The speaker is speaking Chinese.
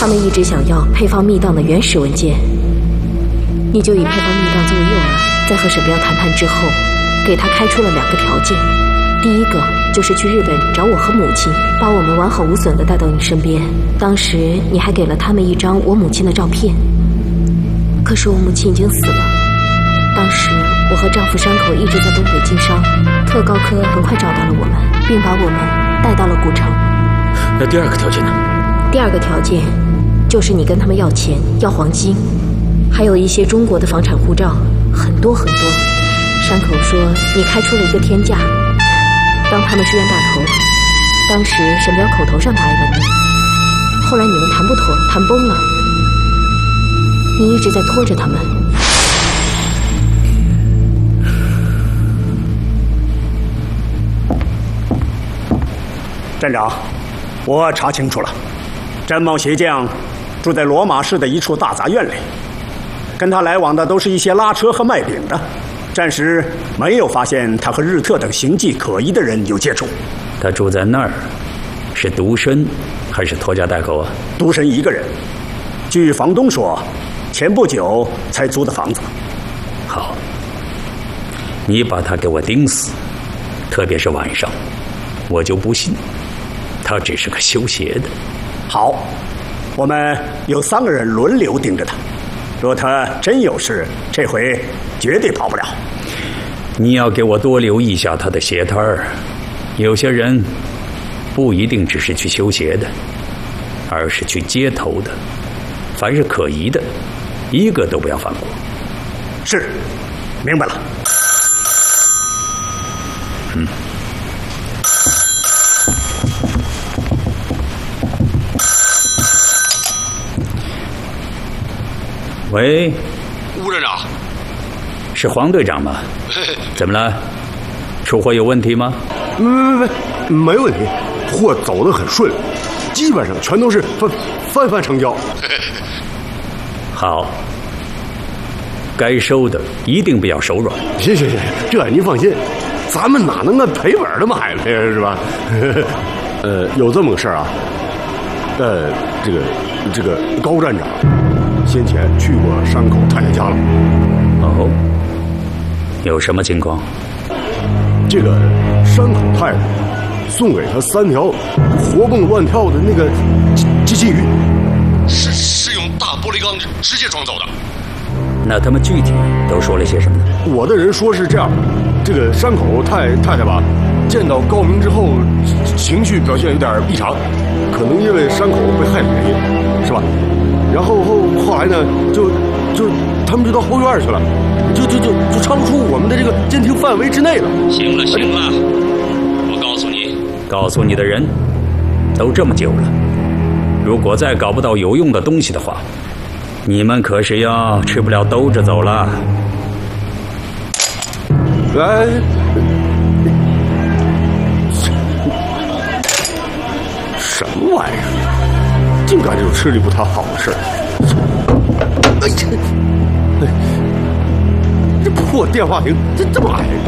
他们一直想要配方密档的原始文件，你就以配方密档作为诱饵，在和沈彪谈判之后，给他开出了2个条件。第一个就是去日本找我和母亲，把我们完好无损地带到你身边。当时你还给了他们一张我母亲的照片，可是我母亲已经死了。当时我和丈夫山口一直在东北经商，特高科很快找到了我们，并把我们带到了古城。 那第2个条件呢？ 第2个条件就是你跟他们要钱，要黄金，还有一些中国的房产护照，很多很多。山口说你开出了一个天价，当他们是冤大头。当时沈彪口头上答应了你，后来你们谈不妥，谈崩了，你一直在拖着他们。 站长，我查清楚了，詹茂鞋匠住在罗马市的一处大杂院里，跟他来往的都是一些拉车和卖饼的，暂时没有发现他和日特等形迹可疑的人有接触。 他住在那儿，是独身还是拖家带口啊？ 独身一个人，据房东说，前不久才租的房子。 好，你把他给我盯死，特别是晚上，我就不信他只是个修鞋的。 好，我们有3个人轮流盯着他，若他真有事，这回绝对跑不了。 你要给我多留意一下他的鞋摊儿，有些人不一定只是去修鞋的，而是去接头的，凡是可疑的，一个都不要放过。 是，明白了。 喂， 吴站长， 是黄队长吗？怎么了？出货有问题吗？ 没问题，货走得很顺，基本上全都是翻成交。 好，该收的一定不要手软。 行，这您放心，咱们哪能按赔本的买了呀，是吧？有这么个事儿啊，这个高站长先前去过山口太太家了。 哦，有什么情况？ 这个山口太太送给他3条活蹦乱跳的那个机器鱼， 是用大玻璃缸直接装走的。 那他们具体都说了些什么呢？ 我的人说是这样，这个山口太太吧，见到高明之后，情绪表现有点异常，可能因为山口被害的原因，是吧？然后后来呢，就他们就到后院去了，就超出我们的这个监听范围之内了。 行了，我告诉你的人都这么久了，如果再搞不到有用的东西的话，你们可是要吃不了兜着走了。 来，什么玩意儿？净干这种吃力不讨好的事儿！这破电话亭，这么矮。